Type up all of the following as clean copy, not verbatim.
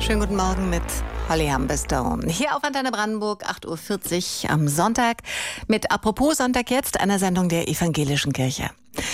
Schönen guten Morgen mit Holly Humberstone. Hier auf Antenne Brandenburg, 8.40 Uhr am Sonntag mit Apropos Sonntag jetzt, einer Sendung der Evangelischen Kirche.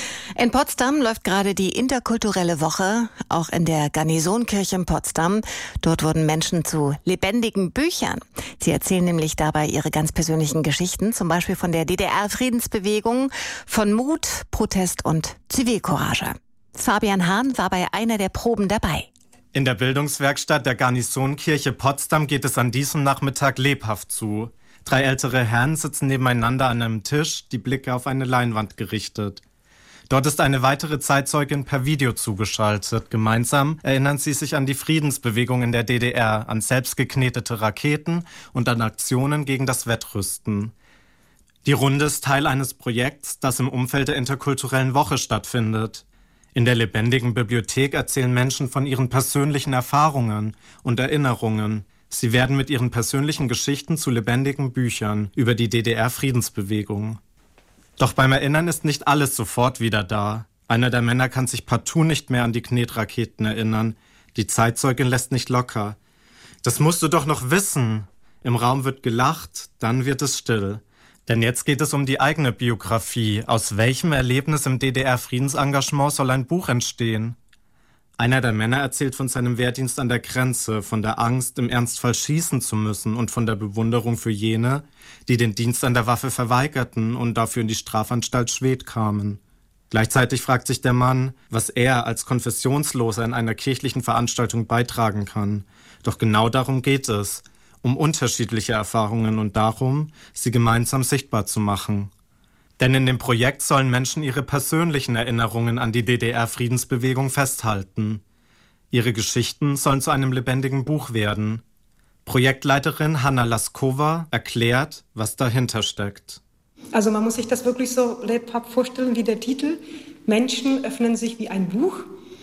In Potsdam läuft gerade die interkulturelle Woche, auch in der Garnisonkirche in Potsdam. Dort wurden Menschen zu lebendigen Büchern. Sie erzählen nämlich dabei ihre ganz persönlichen Geschichten, zum Beispiel von der DDR-Friedensbewegung, von Mut, Protest und Zivilcourage. Fabian Hahn war bei einer der Proben dabei. In der Bildungswerkstatt der Garnisonkirche Potsdam geht es an diesem Nachmittag lebhaft zu. 3 ältere Herren sitzen nebeneinander an einem Tisch, die Blicke auf eine Leinwand gerichtet. Dort ist eine weitere Zeitzeugin per Video zugeschaltet. Gemeinsam erinnern sie sich an die Friedensbewegung in der DDR, an selbstgeknetete Raketen und an Aktionen gegen das Wettrüsten. Die Runde ist Teil eines Projekts, das im Umfeld der interkulturellen Woche stattfindet. In der lebendigen Bibliothek erzählen Menschen von ihren persönlichen Erfahrungen und Erinnerungen. Sie werden mit ihren persönlichen Geschichten zu lebendigen Büchern über die DDR-Friedensbewegung. Doch beim Erinnern ist nicht alles sofort wieder da. Einer der Männer kann sich partout nicht mehr an die Knetraketen erinnern. Die Zeitzeugin lässt nicht locker. Das musst du doch noch wissen. Im Raum wird gelacht, dann wird es still. Denn jetzt geht es um die eigene Biografie. Aus welchem Erlebnis im DDR-Friedensengagement soll ein Buch entstehen? Einer der Männer erzählt von seinem Wehrdienst an der Grenze, von der Angst, im Ernstfall schießen zu müssen und von der Bewunderung für jene, die den Dienst an der Waffe verweigerten und dafür in die Strafanstalt Schwedt kamen. Gleichzeitig fragt sich der Mann, was er als Konfessionsloser in einer kirchlichen Veranstaltung beitragen kann. Doch genau darum geht es. Um unterschiedliche Erfahrungen und darum, sie gemeinsam sichtbar zu machen. Denn in dem Projekt sollen Menschen ihre persönlichen Erinnerungen an die DDR-Friedensbewegung festhalten. Ihre Geschichten sollen zu einem lebendigen Buch werden. Projektleiterin Hanna Laskova erklärt, was dahinter steckt. Also man muss sich das wirklich so lebhaft vorstellen wie der Titel. Menschen öffnen sich wie ein Buch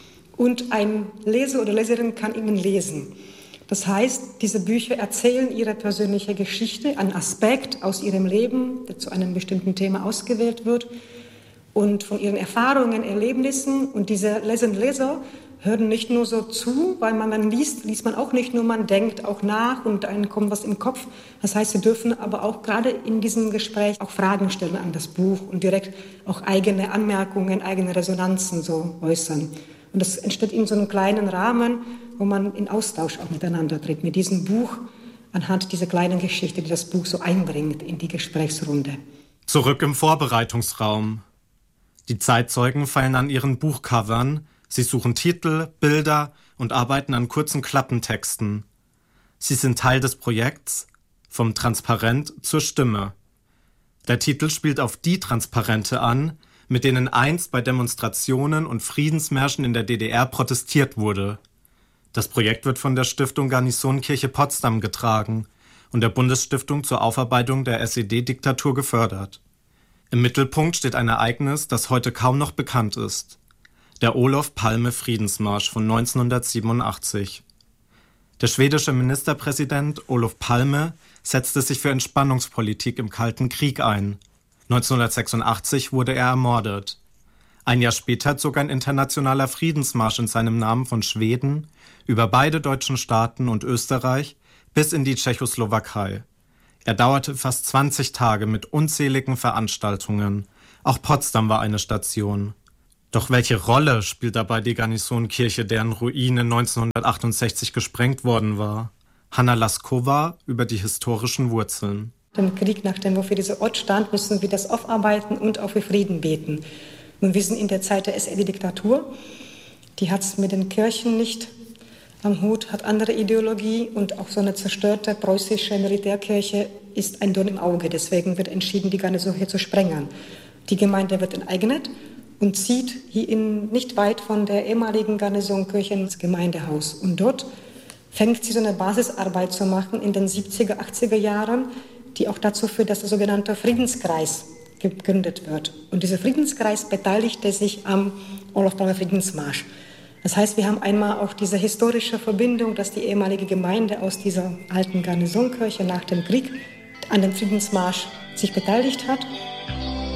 und ein Leser oder Leserin kann ihnen lesen. Das heißt, diese Bücher erzählen ihre persönliche Geschichte, einen Aspekt aus ihrem Leben, der zu einem bestimmten Thema ausgewählt wird, und von ihren Erfahrungen, Erlebnissen. Und diese Leserinnen und Leser hören nicht nur so zu, weil man liest man auch nicht nur, man denkt auch nach und einem kommt was im Kopf. Das heißt, sie dürfen aber auch gerade in diesem Gespräch auch Fragen stellen an das Buch und direkt auch eigene Anmerkungen, eigene Resonanzen so äußern. Und das entsteht in so einem kleinen Rahmen, wo man in Austausch auch miteinander tritt, mit diesem Buch, anhand dieser kleinen Geschichte, die das Buch so einbringt in die Gesprächsrunde. Zurück im Vorbereitungsraum. Die Zeitzeugen feilen an ihren Buchcovern, sie suchen Titel, Bilder und arbeiten an kurzen Klappentexten. Sie sind Teil des Projekts Vom Transparent zur Stimme. Der Titel spielt auf die Transparente an, mit denen einst bei Demonstrationen und Friedensmärschen in der DDR protestiert wurde. Das Projekt wird von der Stiftung Garnisonkirche Potsdam getragen und der Bundesstiftung zur Aufarbeitung der SED-Diktatur gefördert. Im Mittelpunkt steht ein Ereignis, das heute kaum noch bekannt ist: der Olof Palme-Friedensmarsch von 1987. Der schwedische Ministerpräsident Olof Palme setzte sich für Entspannungspolitik im Kalten Krieg ein. 1986 wurde er ermordet. Ein Jahr später zog ein internationaler Friedensmarsch in seinem Namen von Schweden über beide deutschen Staaten und Österreich bis in die Tschechoslowakei. Er dauerte fast 20 Tage mit unzähligen Veranstaltungen. Auch Potsdam war eine Station. Doch welche Rolle spielt dabei die Garnisonkirche, deren Ruine 1968 gesprengt worden war? Hanna Laskova über die historischen Wurzeln. Im Krieg, nachdem wir für diesen Ort stand, müssen wir das aufarbeiten und auch für Frieden beten. Und wir sind in der Zeit der SED-Diktatur. Die hat es mit den Kirchen nicht am Hut, hat andere Ideologie und auch so eine zerstörte preußische Militärkirche ist ein Dorn im Auge. Deswegen wird entschieden, die Garnison hier zu sprengen. Die Gemeinde wird enteignet und zieht hier nicht weit von der ehemaligen Garnisonkirche ins Gemeindehaus. Und dort fängt sie so eine Basisarbeit zu machen in den 70er, 80er Jahren, die auch dazu führt, dass der sogenannte Friedenskreis gegründet wird. Und dieser Friedenskreis beteiligte sich am Olof Palme Friedensmarsch. Das heißt, wir haben einmal auch diese historische Verbindung, dass die ehemalige Gemeinde aus dieser alten Garnisonkirche nach dem Krieg an dem Friedensmarsch sich beteiligt hat.